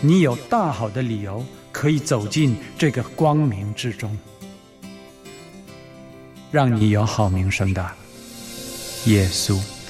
你有大好的理由可以走进这个光明之中。让你有好名声的耶稣。